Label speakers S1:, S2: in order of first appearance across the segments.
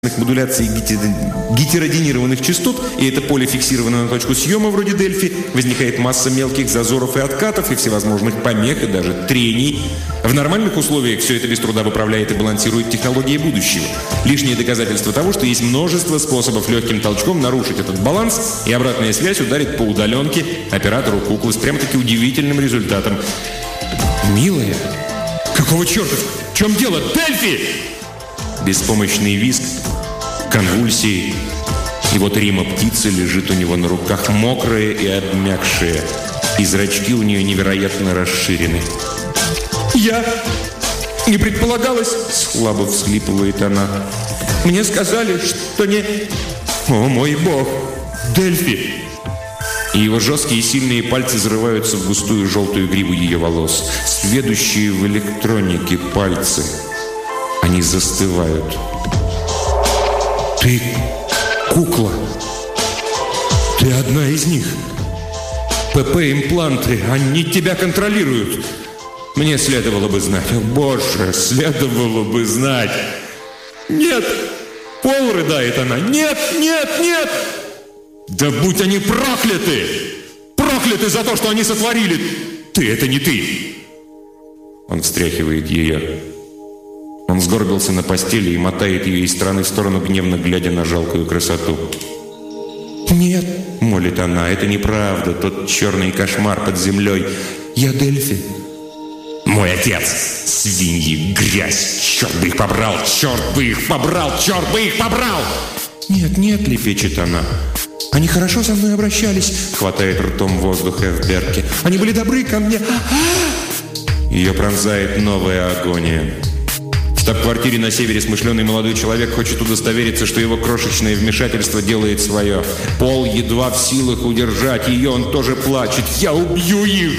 S1: модуляции гетеродинированных частот, и это поле фиксировано на точку съема вроде Дельфи, возникает масса мелких зазоров и откатов, и всевозможных помех, и даже трений. В нормальных условиях все это без труда выправляет и балансирует технологии будущего. Лишнее доказательство того, что есть множество способов легким толчком нарушить этот баланс, и обратная связь ударит по удаленке оператору куклы с прям-таки удивительным результатом. «Милая, какого черта? В чем дело? Дельфи!» Беспомощный визг, конвульсии. И вот Рима птица лежит у него на руках, мокрая и обмякшая. И зрачки у нее невероятно расширены. «Я не предполагалось!» — слабо всхлипывает она. «Мне сказали, что не...» «О, мой бог! Дельфи!» И его жесткие и сильные пальцы зарываются в густую желтую гриву ее волос. Сведущие в электронике пальцы. Они застывают. «Ты кукла. Ты одна из них. ПП-импланты, они тебя контролируют. Мне следовало бы знать. О, Боже, следовало бы знать. Нет!» Пол, рыдает она. «Нет, нет, нет! Да будь они прокляты! Прокляты за то, что они сотворили! Ты, это не ты!» Он встряхивает ее. Он сгорбился на постели и мотает ее из стороны в сторону, гневно глядя на жалкую красоту. «Нет!» — молит она. «Это неправда, тот черный кошмар под землей. Я Дельфи». «Мой отец! Свиньи, грязь! Черт бы их побрал! Черт бы их побрал! Черт бы их побрал!» «Нет, нет!» — лепечет она. «Они хорошо со мной обращались!» — хватает ртом воздух Эвберке. «Они были добры ко мне!» Ее пронзает новая агония. В штаб-квартире на севере смышленый молодой человек хочет удостовериться, что его крошечное вмешательство делает свое. Пол едва в силах удержать ее, он тоже плачет. «Я убью их!»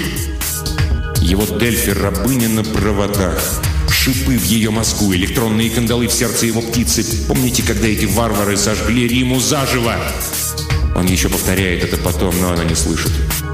S1: Его Дельфи рабыня на проводах. Шипы в ее мозгу, электронные кандалы в сердце его птицы. Помните, когда эти варвары сожгли Риму заживо? Он еще повторяет это потом, но она не слышит.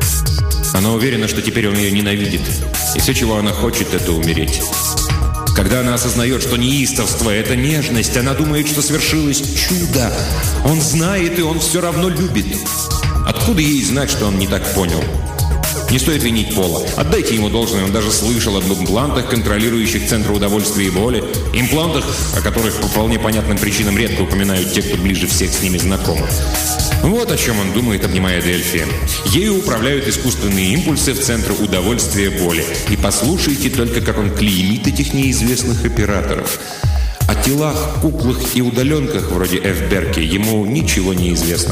S1: Она уверена, что теперь он ее ненавидит. И все, чего она хочет, это умереть. Когда она осознает, что неистовство – это нежность, она думает, что свершилось чудо. Он знает, и он все равно любит. Откуда ей знать, что он не так понял? Не стоит винить Пола. Отдайте ему должное, он даже слышал об имплантах, контролирующих центры удовольствия и боли. Имплантах, о которых по вполне понятным причинам редко упоминают те, кто ближе всех с ними знаком. Вот о чем он думает, обнимая Дельфи. Ею управляют искусственные импульсы в центр удовольствия и боли. И послушайте только, как он клеймит этих неизвестных операторов. О телах, куклах и удаленках вроде Эвберки ему ничего не известно.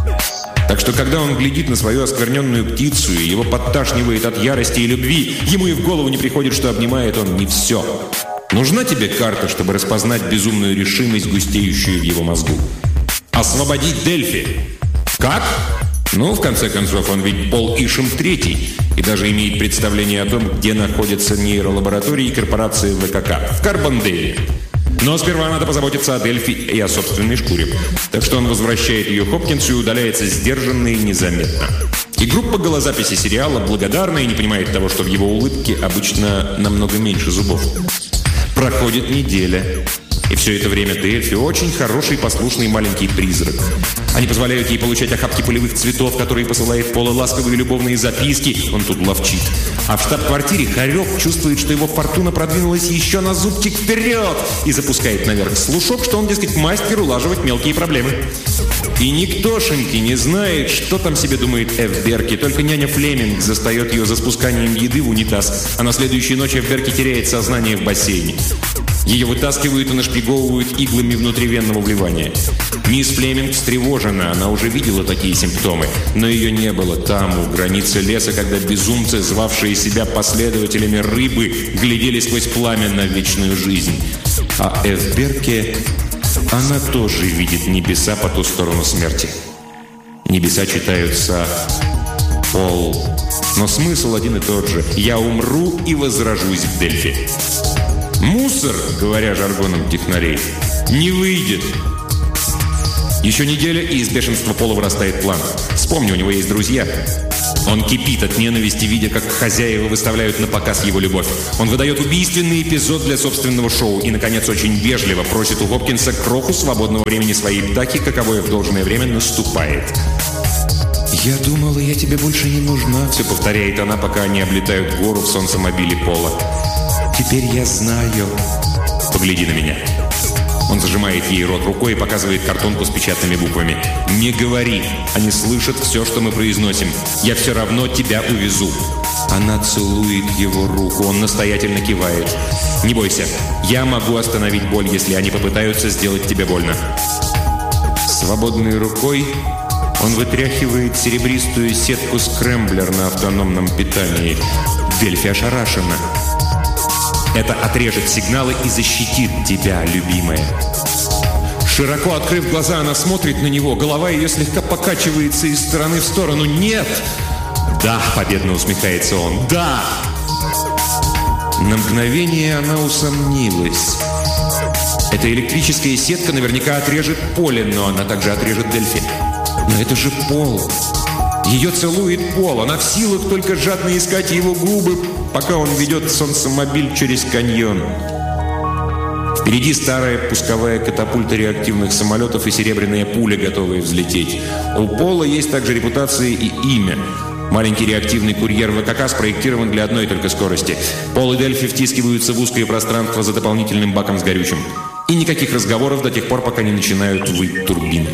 S1: Так что, когда он глядит на свою оскверненную птицу, и его подташнивает от ярости и любви, ему и в голову не приходит, что обнимает он не все. Нужна тебе карта, чтобы распознать безумную решимость, густеющую в его мозгу. Освободить Дельфи. Как? Ну, в конце концов, он ведь Пол Ишем III, и даже имеет представление о том, где находятся нейролаборатории и корпорации ВКК. В Карбондейле. Но сперва надо позаботиться о Дельфи и о собственной шкуре. Так что он возвращает ее Хопкинсу и удаляется сдержанно и незаметно. И группа голозаписи сериала благодарна и не понимает того, что в его улыбке обычно намного меньше зубов. Проходит неделя. И все это время Дельфи очень хороший, послушный маленький призрак. Они позволяют ей получать охапки полевых цветов, которые посылает Пола, ласковые любовные записки. Он тут ловчит. А в штаб-квартире Хорек чувствует, что его фортуна продвинулась еще на зубчик вперед и запускает наверх слушок, что он, дескать, мастер улаживать мелкие проблемы. И никтошеньки не знает, что там себе думает Эвберки. Только няня Флеминг застает ее за спусканием еды в унитаз, а на следующую ночь Эвберки теряет сознание в бассейне. Ее вытаскивают и нашпиговывают иглами внутривенного вливания. Мисс Флеминг встревожена, она уже видела такие симптомы, но ее не было там, у границы леса, когда безумцы, звавшие себя последователями рыбы, глядели сквозь пламя на вечную жизнь. А Эвберке, она тоже видит небеса по ту сторону смерти. Небеса читаются «Пол». Но смысл один и тот же. «Я умру и возрожусь в Дельфи». Мусор, говоря жаргоном технарей, не выйдет. Еще неделя, и из бешенства Пола вырастает план. Вспомни, у него есть друзья. Он кипит от ненависти, видя, как хозяева выставляют на показ его любовь. Он выдает убийственный эпизод для собственного шоу и, наконец, очень вежливо просит у Хопкинса кроху свободного времени своей птахи, каковое в должное время наступает. «Я думала, я тебе больше не нужна», — все повторяет она, пока они облетают гору в солнцемобиле Пола. «Теперь я знаю. Погляди на меня». Он зажимает ей рот рукой и показывает картонку с печатными буквами. «Не говори. Они слышат все, что мы произносим. Я все равно тебя увезу». Она целует его руку. Он настоятельно кивает. «Не бойся. Я могу остановить боль, если они попытаются сделать тебе больно». Свободной рукой он вытряхивает серебристую сетку скрэмблер на автономном питании. Дельфи ошарашена. «Это отрежет сигналы и защитит тебя, любимая». Широко открыв глаза, она смотрит на него. Голова ее слегка покачивается из стороны в сторону. «Нет!» «Да!» – победно усмехается он. «Да!» На мгновение она усомнилась. Эта электрическая сетка наверняка отрежет Поле, но она также отрежет Дельфи. Но это же Пол. Ее целует Пол. Она в силах только жадно искать его губы, пока он ведет солнцемобиль через каньон. Впереди старая пусковая катапульта реактивных самолетов и серебряная пуля, готовая взлететь. У Пола есть также репутация и имя. Маленький реактивный курьер ВКК спроектирован для одной только скорости. Пол и Дельфи втискиваются в узкое пространство за дополнительным баком с горючим. И никаких разговоров до тех пор, пока не начинают выть турбины.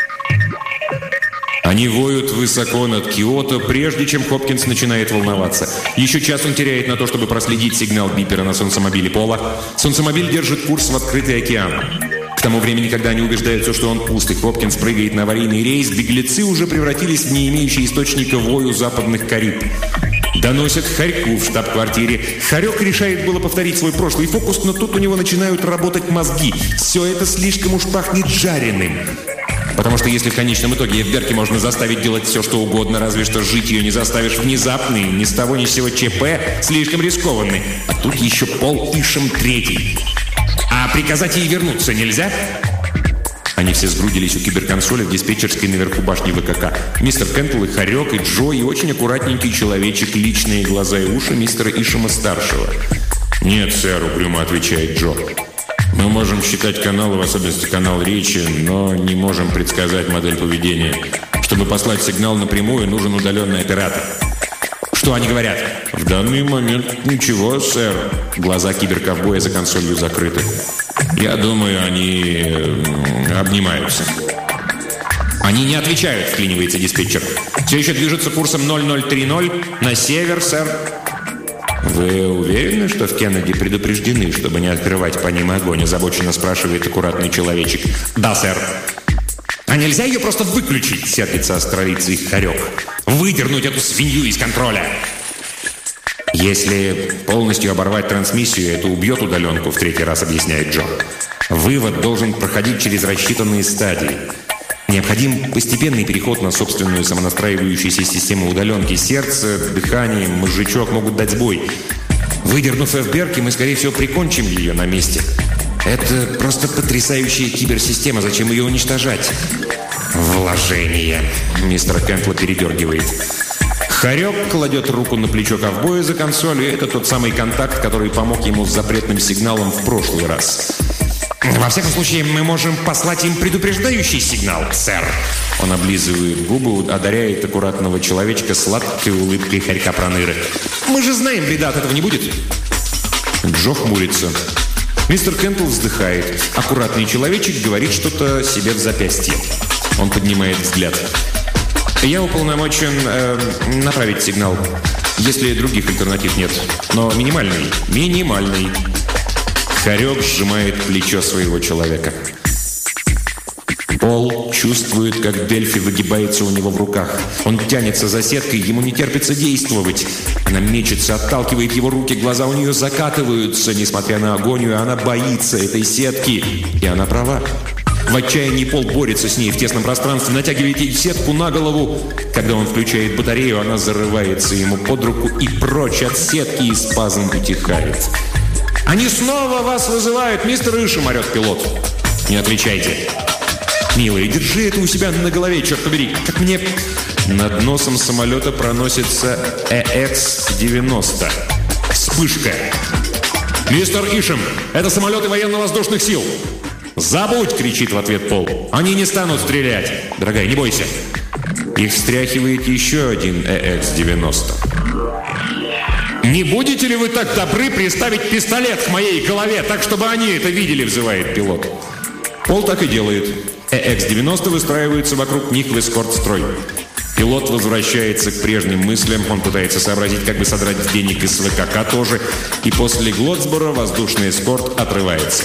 S1: Они воют высоко над Киото, прежде чем Хопкинс начинает волноваться. Еще час он теряет на то, чтобы проследить сигнал бипера на солнцемобиле Пола. Солнцемобиль держит курс в открытый океан. К тому времени, когда они убеждаются, что он пуст, и Хопкинс прыгает на аварийный рейс, беглецы уже превратились в не имеющие источника вою западных Кариб. Доносят Харьку в штаб-квартире. Харек решает было повторить свой прошлый фокус, но тут у него начинают работать мозги. Все это слишком уж пахнет жареным. Потому что если в конечном итоге Эвберке можно заставить делать все, что угодно, разве что жить ее не заставишь внезапный, ни с того ни с сего ЧП, слишком рискованный. А тут еще Пол Ишем третий. А приказать ей вернуться нельзя? Они все сгрудились у киберконсоли в диспетчерской наверху башни ВКК. Мистер Кентл и Харек, и Джо, и очень аккуратненький человечек, личные глаза и уши мистера Ишема-старшего. «Нет, сэр», — угрюмо отвечает Джо. «Мы можем считать каналы, в особенности канал речи, но не можем предсказать модель поведения. Чтобы послать сигнал напрямую, нужен удаленный оператор». «Что они говорят?» «В данный момент ничего, сэр». Глаза киберковбоя за консолью закрыты. «Я думаю, они обнимаются». «Они не отвечают», — вклинивается диспетчер. «Все еще движется курсом 0030 на север, сэр». «Вы уверены, что в Кеннеди предупреждены, чтобы не открывать по ним огонь?» — озабоченно спрашивает аккуратный человечек. «Да, сэр». «А нельзя ее просто выключить?» — сердится австралийцы Харек. «Выдернуть эту свинью из контроля!» «Если полностью оборвать трансмиссию, это убьет удаленку», — в третий раз объясняет Джо. «Вывод должен проходить через рассчитанные стадии. Необходим постепенный переход на собственную самонастраивающуюся систему удаленки. Сердце, дыхание, мозжечок могут дать сбой. Выдернув Эвберки, мы, скорее всего, прикончим ее на месте. Это просто потрясающая киберсистема. Зачем ее уничтожать?» «Вложение», — мистер Кентла передергивает. Харек кладет руку на плечо ковбоя за консолью. Это тот самый контакт, который помог ему с запретным сигналом в прошлый раз. «Во всяком случае, мы можем послать им предупреждающий сигнал, сэр». Он облизывает губы, одаряет аккуратного человечка сладкой улыбкой Харька Проныры. «Мы же знаем, беда от этого не будет». Джо хмурится. Мистер Кентл вздыхает. Аккуратный человечек говорит что-то себе в запястье. Он поднимает взгляд. «Я уполномочен направить сигнал, если других альтернатив нет. Но минимальный. Минимальный». Харек сжимает плечо своего человека. Пол чувствует, как Дельфи выгибается у него в руках. Он тянется за сеткой, ему не терпится действовать. Она мечется, отталкивает его руки, глаза у нее закатываются. Несмотря на агонию, она боится этой сетки. И она права. В отчаянии Пол борется с ней в тесном пространстве, натягивает ей сетку на голову. Когда он включает батарею, она зарывается ему под руку и прочь от сетки, и спазм утихает. «Они снова вас вызывают, мистер Ишем!» – орет пилот. «Не отвечайте!» «Милая, держи это у себя на голове, черт побери! Как мне Над носом самолета проносится ЭХ-90. Вспышка. «Мистер Ишем, это самолеты военно-воздушных сил!» «Забудь!» — кричит в ответ Пол. «Они не станут стрелять!» «Дорогая, не бойся!» Их встряхивает еще один ЭХ-90. «Не будете ли вы так добры приставить пистолет к моей голове, так, чтобы они это видели?» — взывает пилот. Пол так и делает. ЭХ-90 выстраиваются вокруг них в эскорт-строй. Пилот возвращается к прежним мыслям. Он пытается сообразить, как бы содрать денег из ВКК тоже. И после Глотсбора воздушный эскорт отрывается.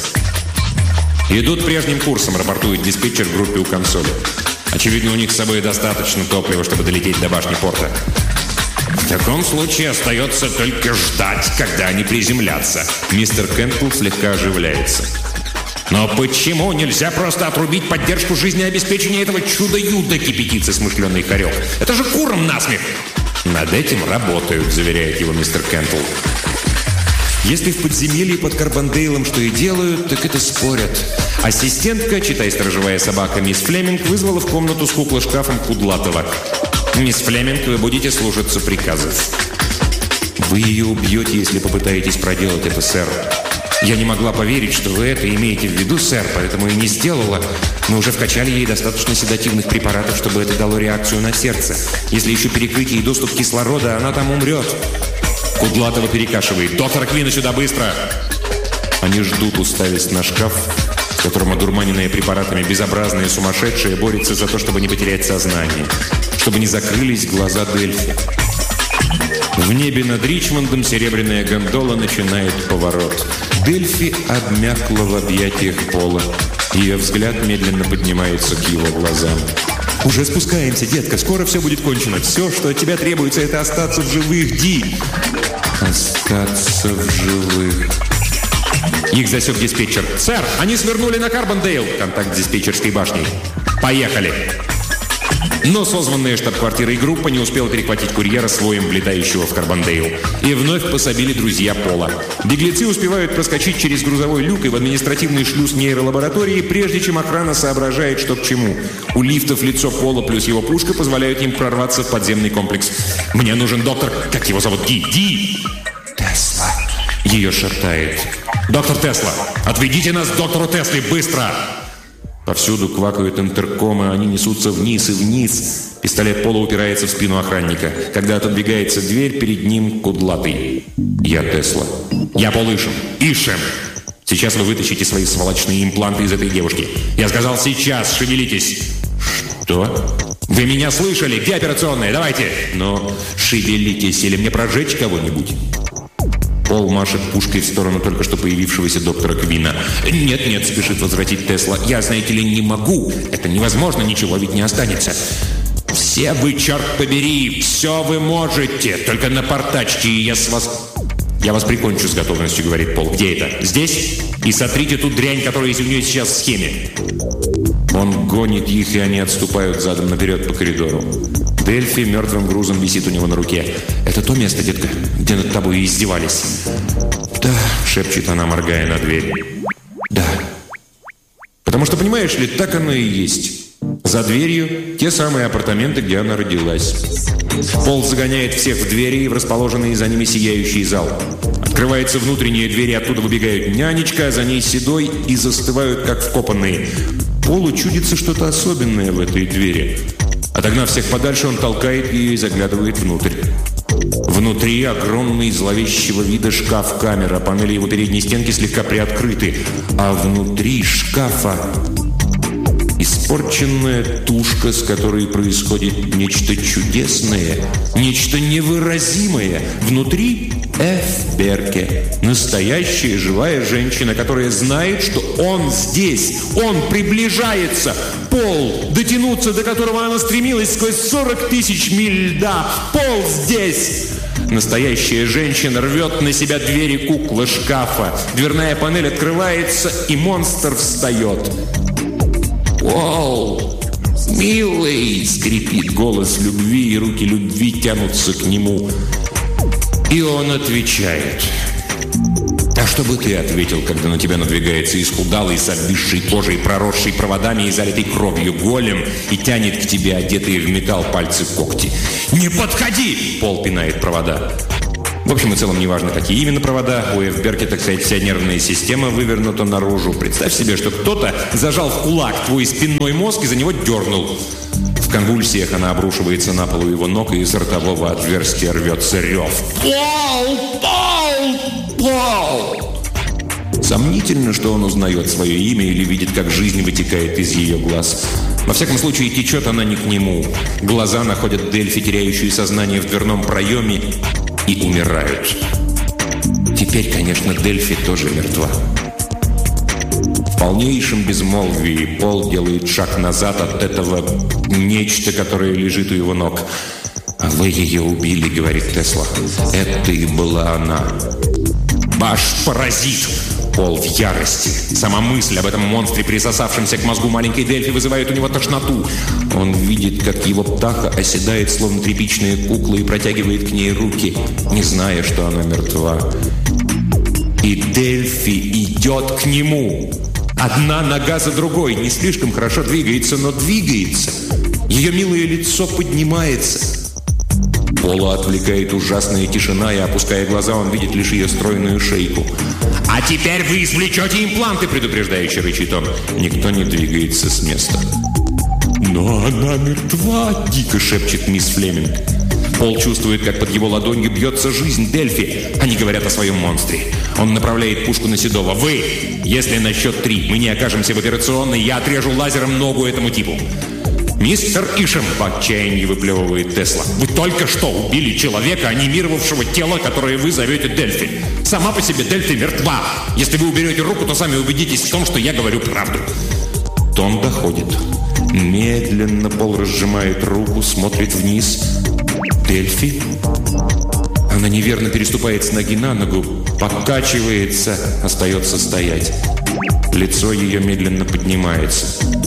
S1: «Идут прежним курсом», — рапортует диспетчер в группе у консоли. Очевидно, у них с собой достаточно топлива, чтобы долететь до башни порта. «В таком случае остается только ждать, когда они приземлятся». Мистер Кентл слегка оживляется. «Но почему нельзя просто отрубить поддержку жизнеобеспечения этого чудо-юда?» — кипятится смышленый хорек. «Это же куром насмех!» «Над этим работают», — заверяет его мистер Кентл. Если в подземелье под Карбондейлом что и делают, так это спорят. Ассистентка, читай сторожевая собака, мисс Флеминг, вызвала в комнату с куклой-шкафом Кудлатова. «Мисс Флеминг, вы будете слушаться приказов». «Вы ее убьете, если попытаетесь проделать это, сэр». «Я не могла поверить, что вы это имеете в виду, сэр, поэтому и не сделала. Мы уже вкачали ей достаточно седативных препаратов, чтобы это дало реакцию на сердце. Если еще перекрыть ей доступ кислорода, она там умрет». Кудлатова перекашивает. «Доктор Квина, сюда быстро!» Они ждут, уставясь на шкаф, в котором одурманенная препаратами безобразная сумасшедшая борется за то, чтобы не потерять сознание, чтобы не закрылись глаза Дельфи. В небе над Ричмондом серебряная гондола начинает поворот. Дельфи обмякла в объятиях Пола. Ее взгляд медленно поднимается к его глазам. «Уже спускаемся, детка, скоро все будет кончено. Все, что от тебя требуется, это остаться в живых, Ди!» «Остаться в живых...» Их засек диспетчер. «Сэр, они свернули на Карбондейл!» Контакт с диспетчерской башней. «Поехали!» Но созванная штаб-квартирой группа не успела перехватить курьера с воем, влетающего в Карбондейл. И вновь пособили друзья Пола. Беглецы успевают проскочить через грузовой люк и в административный шлюз нейролаборатории, прежде чем охрана соображает, что к чему. У лифтов лицо Пола плюс его пушка позволяют им прорваться в подземный комплекс. «Мне нужен доктор...» Как его зовут? Ди! Тесла. Ее шатает. «Доктор Тесла! Отведите нас к доктору Тесле! Быстро!» Повсюду квакают интеркомы, они несутся вниз и вниз. Пистолет Пола упирается в спину охранника. Когда отодвигается дверь, перед ним Кудлатый. «Я Тесла». «Я Пол Ишем». «Ишем! Сейчас вы вытащите свои сволочные импланты из этой девушки. Я сказал, сейчас, шевелитесь». «Что?» «Вы меня слышали? Где операционная? Давайте!» «Но шевелитесь, или мне прожечь кого-нибудь?» Пол машет пушкой в сторону только что появившегося доктора Квина. «Нет», — спешит возвратить Тесла. «Я, знаете ли, не могу. Это невозможно, ничего ведь не останется». «Все вы, черт побери, все вы можете. Только напортачьте, и я вас прикончу с готовностью», — говорит Пол. «Где это? Здесь? И сотрите ту дрянь, которая у нее сейчас в схеме». Он гонит их, и они отступают задом наперед по коридору. Дельфи мертвым грузом висит у него на руке. «Это то место, детка, где над тобой издевались?» «Да», — шепчет она, моргая на дверь. «Да». Потому что, понимаешь ли, так оно и есть. За дверью те самые апартаменты, где она родилась. Пол загоняет всех в двери и в расположенный за ними сияющий зал. Открывается внутренняя дверь, и оттуда выбегают нянечка, а за ней Седой, и застывают, как вкопанные. Полу чудится что-то особенное в этой двери. Отогнав всех подальше, он толкает ее и заглядывает внутрь. Внутри огромный зловещего вида шкаф-камера. Панели его передней стенки слегка приоткрыты. А внутри шкафа испорченная тушка, с которой происходит нечто чудесное, нечто невыразимое. Внутри Ф. Берке. Настоящая живая женщина, которая знает, что он здесь. Он приближается. Пол, дотянуться до которого она стремилась сквозь 40 тысяч миль льда. Пол здесь. Настоящая женщина рвет на себя двери куклы шкафа. Дверная панель открывается, и монстр встает. «Пол, милый!» — скрипит голос любви, и руки любви тянутся к нему. И он отвечает. А что бы ты ответил, когда на тебя надвигается исхудалый, с обвисшей кожей, проросший проводами и залитый кровью голем и тянет к тебе одетые в металл пальцы когти? «Не подходи!» – Пол пинает провода. В общем и целом, неважно, какие именно провода, у Эфберки, так сказать, вся нервная система вывернута наружу. Представь себе, что кто-то зажал в кулак твой спинной мозг и за него дернул. В конвульсиях она обрушивается на пол у его ног, и из ротового отверстия рвется рев. «Пол! Пол! Пол!» Сомнительно, что он узнает свое имя или видит, как жизнь вытекает из ее глаз. Во всяком случае, течет она не к нему. Глаза находят Дельфи, теряющую сознание в дверном проеме, и умирают. Теперь, конечно, Дельфи тоже мертва. В полнейшем безмолвии Пол делает шаг назад от этого нечто, которое лежит у его ног. «А вы ее убили», — говорит Тесла. «Это и была она». «Ваш паразит!» Пол в ярости. Сама мысль об этом монстре, присосавшемся к мозгу маленькой Дельфи, вызывает у него тошноту. Он видит, как его птаха оседает, словно тряпичная кукла, и протягивает к ней руки, не зная, что она мертва. И Дельфи идет к нему. Одна нога за другой. Не слишком хорошо двигается, но двигается. Ее милое лицо поднимается. Пола отвлекает ужасная тишина, и, опуская глаза, он видит лишь ее стройную шейку. «А теперь вы извлечете импланты!» – предупреждающе рычит он. Никто не двигается с места. «Но она мертва!» – дико шепчет мисс Флеминг. Пол чувствует, как под его ладонью бьется жизнь Дельфи. Они говорят о своем монстре. Он направляет пушку на Седова. «Вы! Если на счет 3 мы не окажемся в операционной, я отрежу лазером ногу этому типу!» «Мистер Ишем!» – в отчаянии выплевывает Тесла. «Вы только что убили человека, анимировавшего тело, которое вы зовете Дельфи. Сама по себе Дельфи мертва. Если вы уберете руку, то сами убедитесь в том, что я говорю правду». Тон доходит. Медленно Пол разжимает руку, смотрит вниз. Дельфи? Она неверно переступает с ноги на ногу, покачивается, остается стоять. Лицо ее медленно поднимается.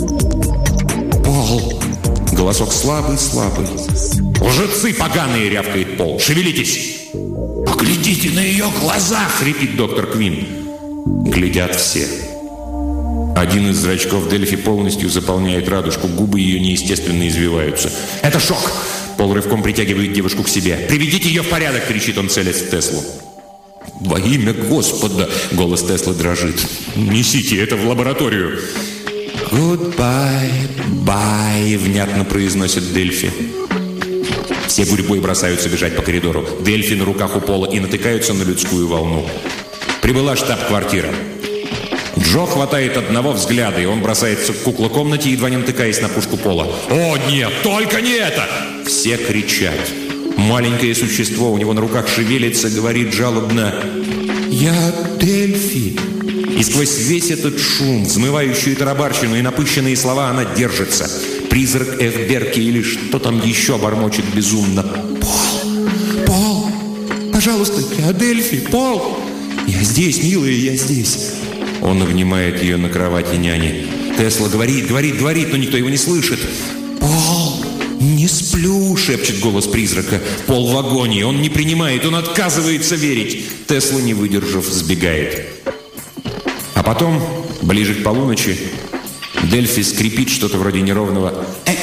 S1: «Пол!» Голосок слабый-слабый. «Лжецы поганые!» — рявкает Пол. «Шевелитесь!» «Поглядите на ее глаза!» — хрипит доктор Квин. Глядят все. Один из зрачков Дельфи полностью заполняет радужку, губы ее неестественно извиваются. «Это шок!» Пол рывком притягивает девушку к себе. «Приведите ее в порядок!» — кричит он, целясь в Теслу. «Во имя Господа!» — голос Теслы дрожит. «Несите это в лабораторию!» «Goodbye, bye», — внятно произносит Дельфи. Все гурьбой бросаются бежать по коридору. Дельфи на руках у Пола и натыкаются на людскую волну. Прибыла штаб-квартира. Джо хватает одного взгляда, и он бросается к куклокомнате, едва не натыкаясь на пушку Пола. «О, нет, только не это!» Все кричат. Маленькое существо у него на руках шевелится, говорит жалобно: «Я Дельфи». И сквозь весь этот шум, взмывающую тарабарщину и напыщенные слова она держится. Призрак Эфберки или что там еще бормочет безумно. «Пол! Пол! Пожалуйста, я Дельфи! Пол! Я здесь, милая, я здесь!» Он обнимает ее на кровати няни. Тесла говорит, но никто его не слышит. «Пол! Не сплю!» — шепчет голос призрака. Пол в агонии, он не принимает, он отказывается верить. Тесла, не выдержав, сбегает. А потом, ближе к полуночи, Дельфи скрипит что-то вроде неровного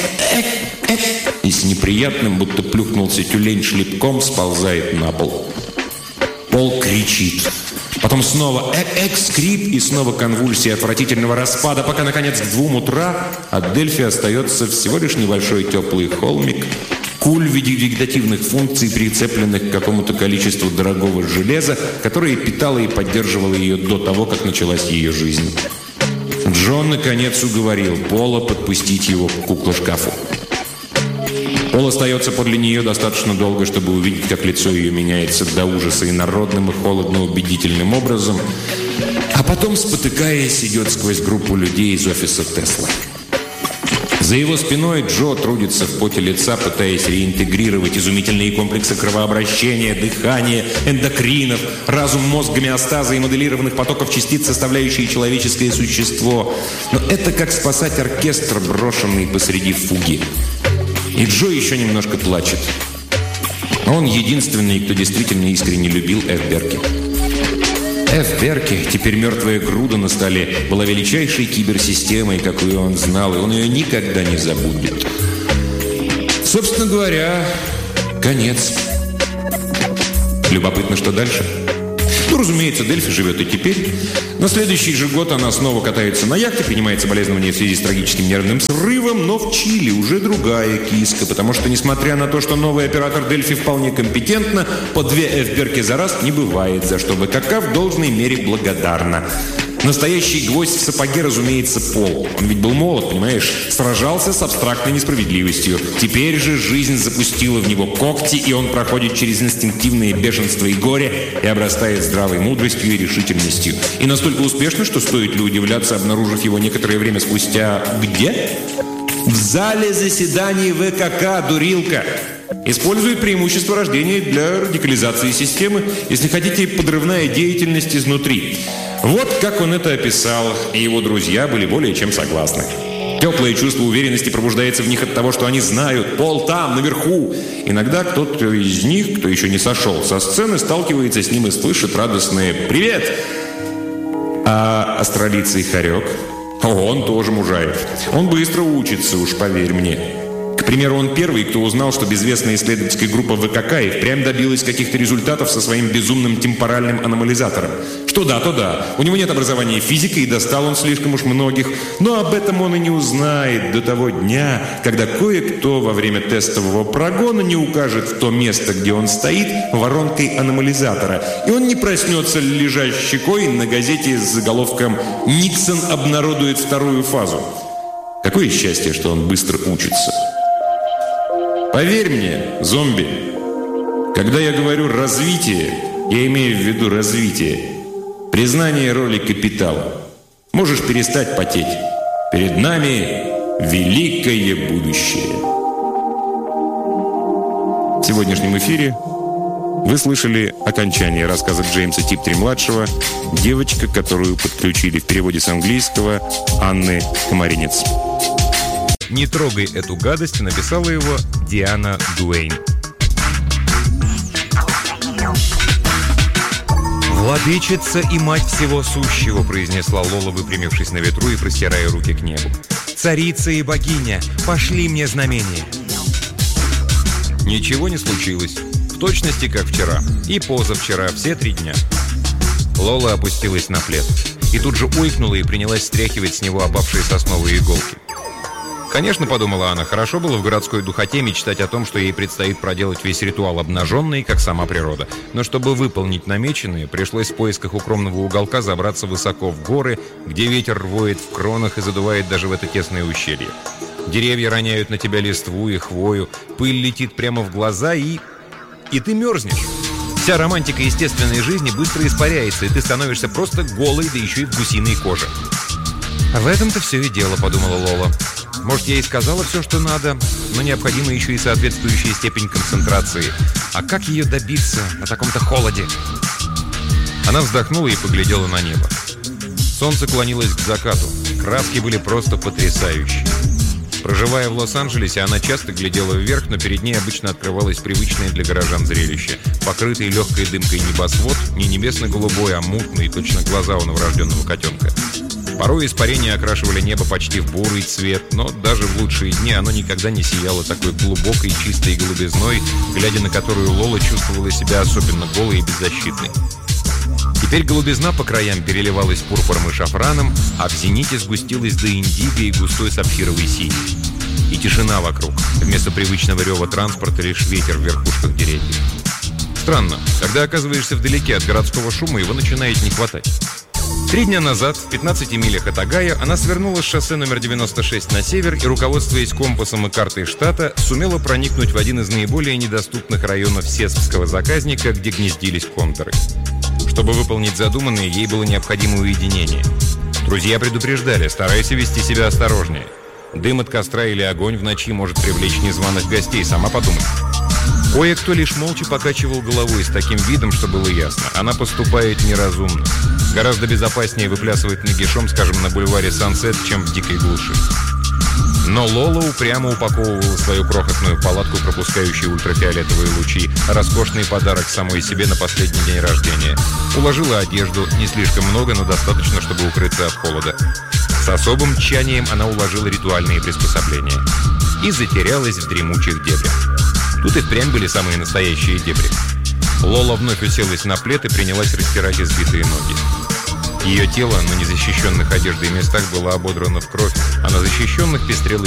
S1: и с неприятным, будто плюхнулся тюлень, шлепком сползает на пол. Пол кричит. Потом снова скрип и снова конвульсии отвратительного распада, пока, наконец, к 2 утра от Дельфи остается всего лишь небольшой теплый холмик, куль в виде вегетативных функций, прицепленных к какому-то количеству дорогого железа, которое питало и поддерживало ее до того, как началась ее жизнь. Джон, наконец, уговорил Пола подпустить его к куклошкафу. Пол остается подле нее достаточно долго, чтобы увидеть, как лицо ее меняется до ужаса инородным и холодно-убедительным образом, а потом, спотыкаясь, идет сквозь группу людей из офиса Тесла. За его спиной Джо трудится в поте лица, пытаясь реинтегрировать изумительные комплексы кровообращения, дыхания, эндокринов, разум, мозг, гомеостаза и моделированных потоков частиц, составляющие человеческое существо. Но это как спасать оркестр, брошенный посреди фуги. И Джо еще немножко плачет. Он единственный, кто действительно искренне любил Эфберки. Ф. Берке, теперь мертвая груда на столе, была величайшей киберсистемой, какую он знал, и он ее никогда не забудет. Собственно говоря, конец. Любопытно, что дальше? Ну, разумеется, Дельфи живет и теперь. На следующий же год она снова катается на яхте, принимает соболезнования в связи с трагическим нервным срывом, но в Чили уже другая киска, потому что, несмотря на то, что новый оператор Дельфи вполне компетентна, по 2 Ф. Берке за раз не бывает, за что ВКК в должной мере благодарна. Настоящий гвоздь в сапоге, разумеется, Пол. Он ведь был молод, понимаешь? Сражался с абстрактной несправедливостью. Теперь же жизнь запустила в него когти, и он проходит через инстинктивные бешенства и горе и обрастает здравой мудростью и решительностью. И настолько успешно, что стоит ли удивляться, обнаружив его некоторое время спустя... Где? В зале заседаний ВКК, дурилка! Использует преимущество рождения для радикализации системы, если хотите, подрывная деятельность изнутри. Вот как он это описал, и его друзья были более чем согласны. Теплое чувство уверенности пробуждается в них от того, что они знают, Пол там, наверху. Иногда кто-то из них, кто еще не сошел со сцены, сталкивается с ним и слышит радостные «Привет!». А австралийцый хорек? Он тоже мужает. Он быстро учится, уж поверь мне. К примеру, он первый, кто узнал, что безвестная исследовательская группа ВКК и впрямь добилась каких-то результатов со своим безумным темпоральным аномализатором. Что да, то да. У него нет образования физика, и достал он слишком уж многих. Но об этом он и не узнает до того дня, когда кое-кто во время тестового прогона не укажет в то место, где он стоит, воронкой аномализатора. И он не проснется лежать щекой на газете с заголовком «Никсон обнародует вторую фазу». Какое счастье, что он быстро учится. Поверь мне, зомби, когда я говорю «развитие», я имею в виду развитие, признание роли капитала. Можешь перестать потеть. Перед нами великое будущее. В сегодняшнем эфире вы слышали окончание рассказа Джеймса Типтри-младшего «Девочка, которую подключили», в переводе с английского Анны Комаринец.
S2: «Не трогай эту гадость» написала его Диана Дуэйн. «Владычица и мать всего сущего», произнесла Лола, выпрямившись на ветру и простирая руки к небу. «Царица и богиня, пошли мне знамение». Ничего не случилось. В точности, как вчера. И позавчера, все 3 дня. Лола опустилась на плед. И тут же ойкнула и принялась стряхивать с него опавшие сосновые иголки. Конечно, подумала она, хорошо было в городской духоте мечтать о том, что ей предстоит проделать весь ритуал обнаженный, как сама природа. Но чтобы выполнить намеченное, пришлось в поисках укромного уголка забраться высоко в горы, где ветер рвоет в кронах и задувает даже в это тесное ущелье. Деревья роняют на тебя листву и хвою, пыль летит прямо в глаза, и ты мерзнешь. Вся романтика естественной жизни быстро испаряется, и ты становишься просто голой, да еще и в гусиной коже. «А в этом-то все и дело», — подумала Лола. «Может, я и сказала все, что надо, но необходима еще и соответствующая степень концентрации. А как ее добиться на таком-то холоде?» Она вздохнула и поглядела на небо. Солнце клонилось к закату. Краски были просто потрясающие. Проживая в Лос-Анджелесе, она часто глядела вверх, но перед ней обычно открывалось привычное для горожан зрелище. Покрытый легкой дымкой небосвод, не небесно-голубой, а мутный, точно глаза у новорожденного котенка. Порой испарения окрашивали небо почти в бурый цвет, но даже в лучшие дни оно никогда не сияло такой глубокой чистой голубизной, глядя на которую Лола чувствовала себя особенно голой и беззащитной. Теперь голубизна по краям переливалась пурпуром и шафраном, а в зените сгустилась до индиго и густой сапфировой синей. И тишина вокруг. Вместо привычного рева транспорта лишь ветер в верхушках деревьев. Странно, когда оказываешься вдалеке от городского шума, его начинает не хватать. 3 дня назад, в 15 милях от Огайо, она свернула с шоссе номер 96 на север и, руководствуясь компасом и картой штата, сумела проникнуть в один из наиболее недоступных районов Сесовского заказника, где гнездились кондоры. Чтобы выполнить задуманное, ей было необходимо уединение. Друзья предупреждали, старайся вести себя осторожнее. Дым от костра или огонь в ночи может привлечь незваных гостей, сама подумай. Кое-кто лишь молча покачивал головой с таким видом, что было ясно. Она поступает неразумно. Гораздо безопаснее выплясывать нагишом, скажем, на бульваре Сансет, чем в дикой глуши. Но Лола упрямо упаковывала свою крохотную палатку, пропускающую ультрафиолетовые лучи, роскошный подарок самой себе на последний день рождения. Уложила одежду, не слишком много, но достаточно, чтобы укрыться от холода. С особым тщанием она уложила ритуальные приспособления. И затерялась в дремучих дебрях. Тут и впрямь были самые настоящие дебри. Лола вновь уселась на плед и принялась растирать избитые ноги. Ее тело на незащищенных одеждой местах было ободрано в кровь, а на защищенных пестрело